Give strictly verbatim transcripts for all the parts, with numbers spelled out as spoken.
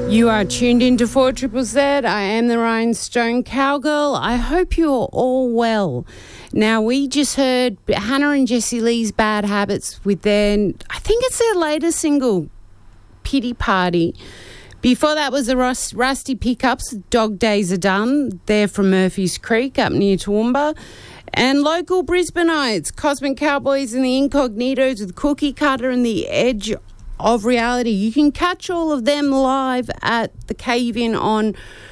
You are tuned into four Triple Z. I am the Rhinestone Cowgirl. I hope you're all well. Now, we just heard Hannah and Jessie Lee's Bad Habits with their, I think it's their latest single, Pity Party. Before that was the Rust, Rusty Pickups, Dog Days Are Done. They're from Murphy's Creek up near Toowoomba. And local Brisbaneites, Cosmic Cowboys and the Incognitos with Cookie Cutter and the Edge of Reality. You can catch all of them live at the Cave-In on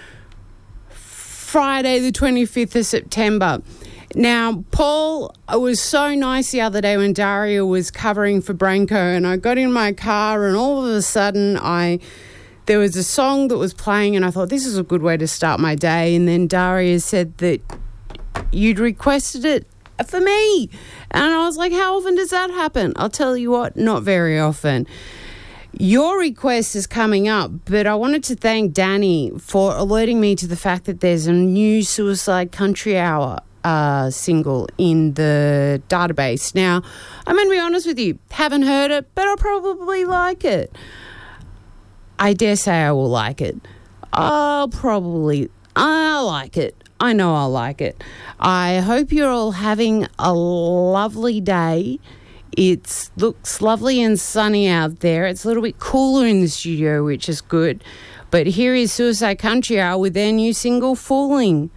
Friday the twenty-fifth of September. Now, Paul, it was so nice the other day when Daria was covering for Branko, and I got in my car and all of a sudden I there was a song that was playing and I thought this is a good way to start my day, and then Daria said that you'd requested it for me. And I was like, how often does that happen? I'll tell you what, not very often. Your request is coming up, but I wanted to thank Danny for alerting me to the fact that there's a new Suicide Country Hour uh, single in the database. Now, I'm going to be honest with you, haven't heard it, but I'll probably like it. I dare say I will like it. I'll probably, I'll like it. I know I'll like it. I hope you're all having a lovely day. It looks lovely and sunny out there. It's a little bit cooler in the studio, which is good. But here is Suicide Country Hour with their new single, Fooling.